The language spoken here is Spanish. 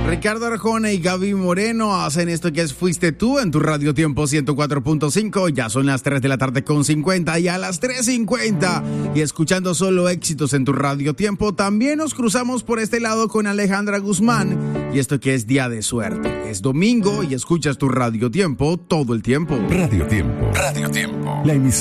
Ricardo Arjona y Gaby Moreno hacen esto que es Fuiste Tú en tu Radio Tiempo 104.5. Ya son las 3 de la tarde con 50 y a las 3:50. Y escuchando solo éxitos en tu Radio Tiempo, también nos cruzamos por este lado con Alejandra Guzmán. Y esto que es Día de Suerte. Es domingo y escuchas tu Radio Tiempo todo el tiempo. Radio Tiempo. Radio Tiempo. La emisora